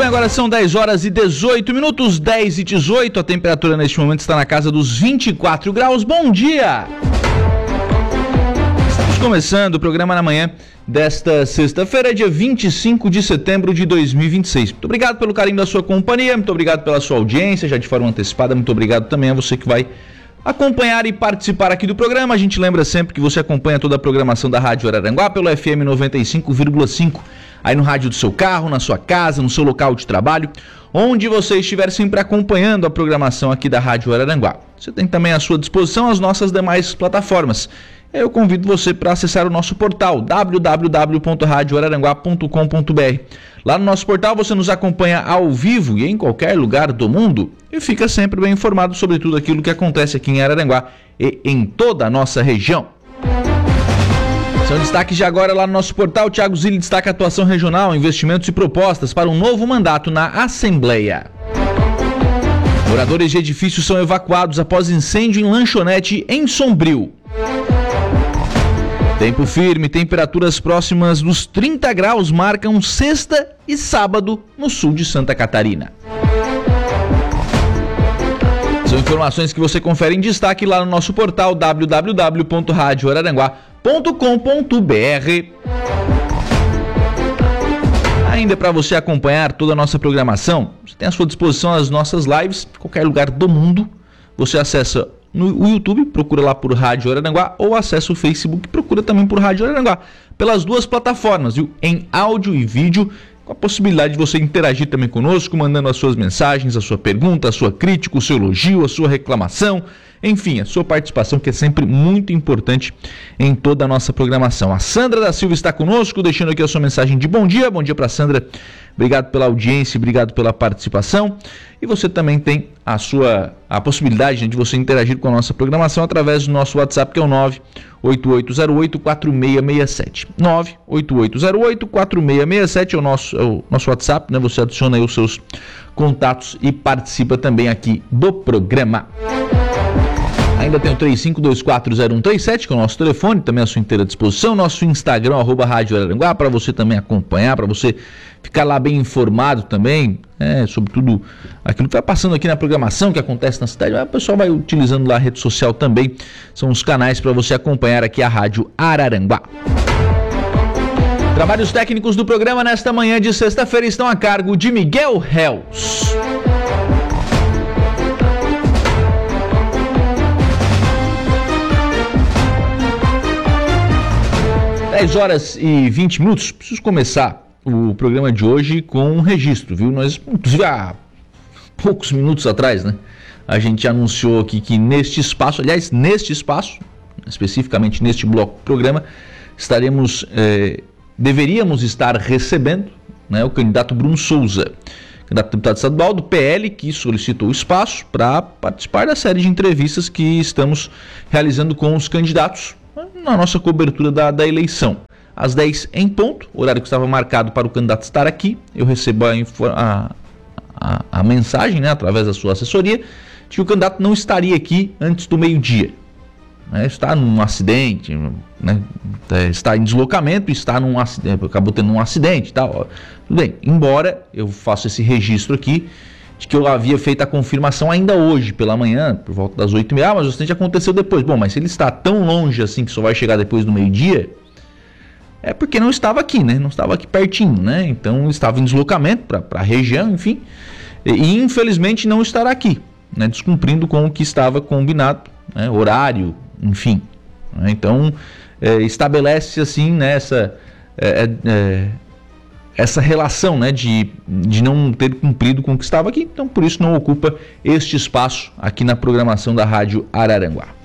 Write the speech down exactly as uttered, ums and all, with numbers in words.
bem, agora são dez horas e dezoito minutos, dez e dezoito, a temperatura neste momento está na casa dos vinte e quatro graus. Bom dia! Estamos começando o programa na manhã desta sexta-feira, dia vinte e cinco de setembro de dois mil e vinte e seis. Muito obrigado pelo carinho da sua companhia, muito obrigado pela sua audiência, já de forma antecipada, muito obrigado também a você que vai acompanhar e participar aqui do programa. A gente lembra sempre que você acompanha toda a programação da Rádio Araranguá pelo F M noventa e cinco vírgula cinco, aí no rádio do seu carro, na sua casa, no seu local de trabalho, onde você estiver sempre acompanhando a programação aqui da Rádio Araranguá. Você tem também à sua disposição as nossas demais plataformas. Eu convido você para acessar o nosso portal w w w ponto rádio araranguá ponto com ponto b r. Lá no nosso portal você nos acompanha ao vivo e em qualquer lugar do mundo e fica sempre bem informado sobre tudo aquilo que acontece aqui em Araranguá e em toda a nossa região. São destaques de agora lá no nosso portal. Thiago Zilli destaca a atuação regional, investimentos e propostas para um novo mandato na Assembleia. Moradores de edifícios são evacuados após incêndio em lanchonete em Sombrio. Tempo firme, temperaturas próximas dos trinta graus marcam sexta e sábado no sul de Santa Catarina. São informações que você confere em destaque lá no nosso portal w w w ponto rádio araranguá ponto com ponto b r. Ainda para você acompanhar toda a nossa programação, você tem à sua disposição as nossas lives, em qualquer lugar do mundo. Você acessa no YouTube, procura lá por Rádio Araranguá, ou acessa o Facebook, procura também por Rádio Araranguá, pelas duas plataformas, viu? Em áudio e vídeo, com a possibilidade de você interagir também conosco, mandando as suas mensagens, a sua pergunta, a sua crítica, o seu elogio, a sua reclamação, enfim, a sua participação, que é sempre muito importante em toda a nossa programação. A Sandra da Silva está conosco, deixando aqui a sua mensagem de bom dia. Bom dia para a Sandra, obrigado pela audiência, obrigado pela participação. E você também tem a sua a possibilidade, né, de você interagir com a nossa programação através do nosso WhatsApp, que é o nove oito oito zero oito quatro seis seis sete. nove oito oito zero oito quatro seis seis sete é o nosso, é o nosso WhatsApp, né? Você adiciona aí os seus contatos e participa também aqui do programa. Ainda tem o três cinco dois quatro zero um três sete, que é o nosso telefone, também à sua inteira disposição. Nosso Instagram, arroba Rádio Araranguá, para você também acompanhar, para você ficar lá bem informado também, né, sobre tudo aquilo que vai passando aqui na programação, que acontece na cidade. O pessoal vai utilizando lá a rede social também. São os canais para você acompanhar aqui a Rádio Araranguá. Trabalhos técnicos do programa nesta manhã de sexta-feira estão a cargo de Miguel Reus. dez horas e vinte minutos, preciso começar o programa de hoje com um registro, viu? Nós, inclusive há poucos minutos atrás, né, a gente anunciou aqui que neste espaço, aliás, neste espaço, especificamente neste bloco do programa, estaremos, eh, deveríamos estar recebendo, né, o candidato Bruno Souza, candidato a deputado estadual do P L, que solicitou o espaço para participar da série de entrevistas que estamos realizando com os candidatos na nossa cobertura da, da eleição. Às dez em ponto, horário que estava marcado para o candidato estar aqui, eu recebo a, a, a, a mensagem, né, através da sua assessoria, de que o candidato não estaria aqui antes do meio-dia. Né, está num acidente, né, está em deslocamento, está num acidente, acabou tendo um acidente e tal. Tudo bem, embora eu faça esse registro aqui, de que eu havia feito a confirmação ainda hoje pela manhã, por volta das oito e meia, ah, mas o acidente aconteceu depois. Bom, mas se ele está tão longe assim que só vai chegar depois do meio-dia, é porque não estava aqui, né? Não estava aqui pertinho, né? Então estava em deslocamento para a região, enfim, e, e infelizmente não estará aqui, né? Descumprindo com o que estava combinado, né? Horário, enfim. Né? Então é, estabelece assim, né, essa... É, é, essa relação, né, de, de não ter cumprido com o que estava aqui, então por isso não ocupa este espaço aqui na programação da Rádio Araranguá.